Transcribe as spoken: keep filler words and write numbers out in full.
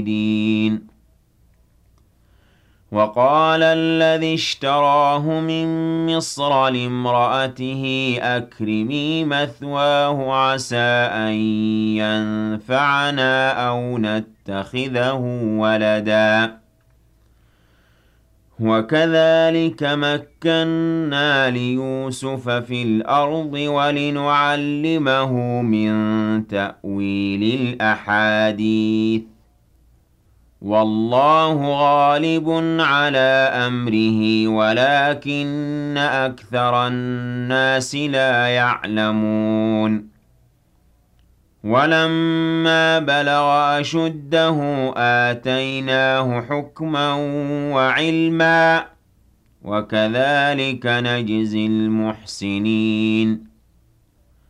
وقال الذي اشتراه من مصر لامرأته أكرمي مثواه عسى أن ينفعنا أو نتخذه ولدا وكذلك مكنا ليوسف في الأرض ولنعلمه من تأويل الأحاديث والله غالب على أمره ولكن أكثر الناس لا يعلمون ولما بلغ أشده آتيناه حكما وعلما وكذلك نجزي المحسنين